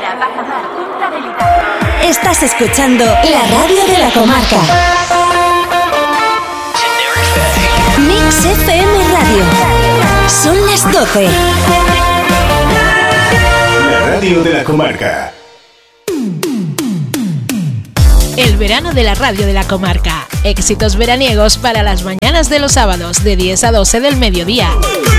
Sevilla, Bajamar, Punta del Italia. Estás escuchando la radio de la comarca. Mix FM Radio. Son las 12. La radio de la comarca. El verano de la radio de la comarca. Éxitos veraniegos para las mañanas de los sábados de 10 a 12 del mediodía.